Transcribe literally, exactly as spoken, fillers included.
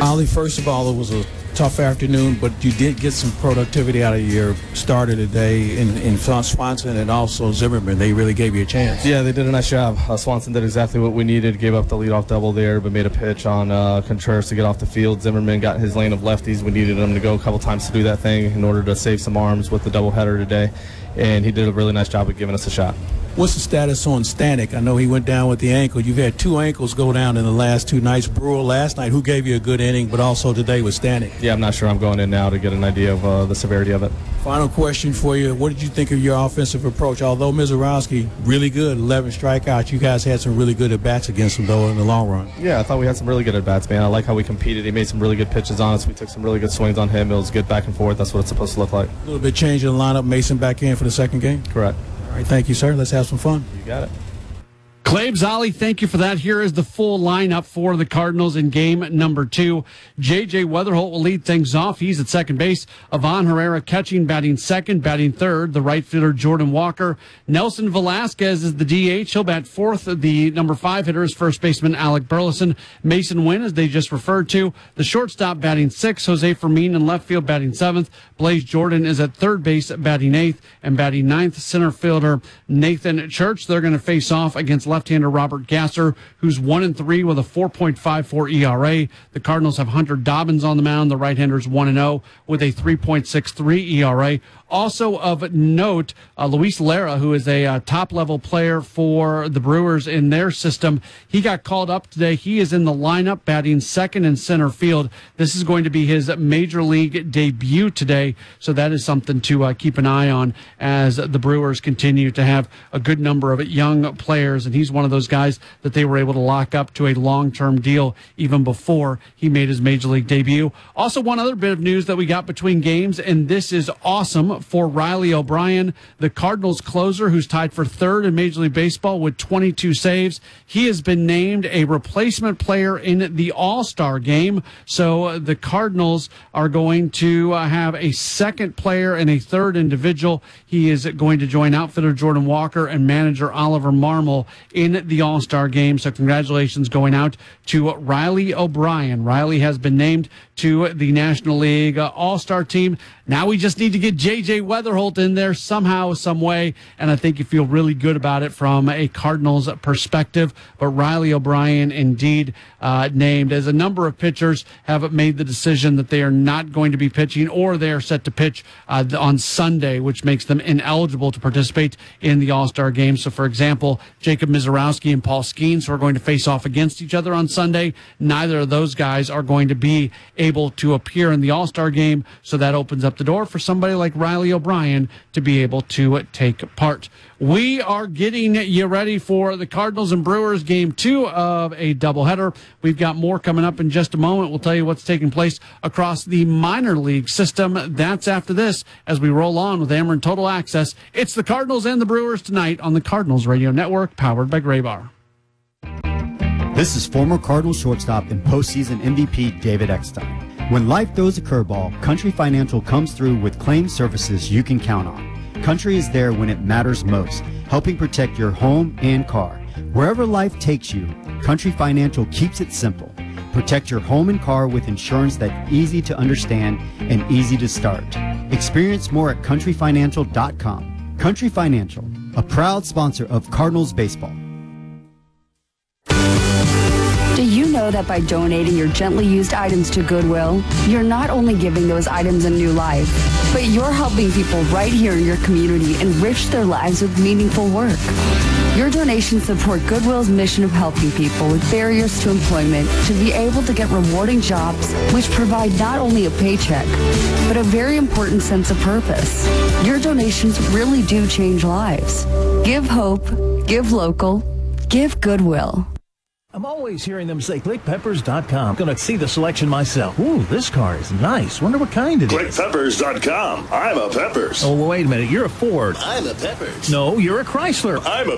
Ollie, first of all, it was a tough afternoon, but you did get some productivity out of your starter today in, in Swanson and also Zimmerman. They really gave you a chance. Yeah, they did a nice job. Uh, Swanson did exactly what we needed, gave up the leadoff double there, but made a pitch on uh, Contreras to get off the field. Zimmerman got in his lane of lefties. We needed him to go a couple times to do that thing in order to save some arms with the doubleheader today, and he did a really nice job of giving us a shot. What's the status on Stanek? I know he went down with the ankle. You've had two ankles go down in the last two nights. Brewer last night, who gave you a good inning, but also today with Stanek. Yeah, I'm not sure. I'm going in now to get an idea of uh, the severity of it. Final question for you. What did you think of your offensive approach? Although Mizorowski, really good, eleven strikeouts, you guys had some really good at-bats against him, though, in the long run. Yeah, I thought we had some really good at-bats, man. I like how we competed. He made some really good pitches on us. We took some really good swings on him. It was good back and forth. That's what it's supposed to look like. A little bit change in the lineup. Mason back in for the second game? Correct. All right, thank you, sir. Let's have some fun. You got it. Claibs, Ollie, thank you for that. Here is the full lineup for the Cardinals in game number two. J J. Weatherholt will lead things off. He's at second base. Ivan Herrera catching, batting second, batting third. The right fielder, Jordan Walker. Nelson Velasquez is the D H. He'll bat fourth. The number five hitter is first baseman Alec Burleson. Mason Wynn, as they just referred to. The shortstop batting sixth. Jose Fermin in left field batting seventh. Blaze Jordan is at third base batting eighth. And batting ninth, center fielder Nathan Church. They're going to face off against left-hander Robert Gasser, who's one and three with a four point five four E R A. The Cardinals have Hunter Dobbins on the mound. The right-hander's one and oh with a three point six three E R A. Also of note, uh, Luis Lara, who is a uh, top-level player for the Brewers in their system, he got called up today. He is in the lineup, batting second in center field. This is going to be his major league debut today, so that is something to uh, keep an eye on as the Brewers continue to have a good number of young players, and he's one of those guys that they were able to lock up to a long-term deal even before he made his major league debut. Also, one other bit of news that we got between games, and this is awesome for Riley O'Brien, the Cardinals closer who's tied for third in Major League Baseball with twenty-two saves. He has been named a replacement player in the All-Star game. So uh, the Cardinals are going to uh, have a second player and a third individual. He is going to join outfielder Jordan Walker and manager Oliver Marmol in the All-Star game. So congratulations going out to Riley O'Brien. Riley has been named to the National League uh, All-Star team. Now we just need to get J J. Weatherholt in there somehow, some way, and I think you feel really good about it from a Cardinals perspective. But Riley O'Brien indeed uh, named, as a number of pitchers have made the decision that they are not going to be pitching, or they are set to pitch uh, on Sunday, which makes them ineligible to participate in the All-Star game. So, for example, Jacob Mizorowski and Paul Skeens, who are going to face off against each other on Sunday, neither of those guys are going to be able to appear in the All-Star game, so that opens up the door for somebody like Riley O'Brien to be able to take part. We are getting you ready for the Cardinals and Brewers game two of a doubleheader. We've got more coming up in just a moment. We'll tell you what's taking place across the minor league system. That's after this as we roll on with Ameren Total Access. It's the Cardinals and the Brewers tonight on the Cardinals Radio Network, powered by Graybar. This is former Cardinals shortstop and postseason M V P David Eckstein. When life throws a curveball, Country Financial comes through with claim services you can count on. Country is there when it matters most, helping protect your home and car. Wherever life takes you, Country Financial keeps it simple. Protect your home and car with insurance that's easy to understand and easy to start. Experience more at country financial dot com. Country Financial, a proud sponsor of Cardinals baseball. Do you know that by donating your gently used items to Goodwill, you're not only giving those items a new life, but you're helping people right here in your community enrich their lives with meaningful work. Your donations support Goodwill's mission of helping people with barriers to employment to be able to get rewarding jobs which provide not only a paycheck, but a very important sense of purpose. Your donations really do change lives. Give hope, give local, give Goodwill. I'm always hearing them say click peppers dot com. Gonna see the selection myself. Ooh, this car is nice. Wonder what kind it is. click peppers dot com. I'm a Peppers. Oh, wait a minute. You're a Ford. I'm a Peppers. No, you're a Chrysler. I'm a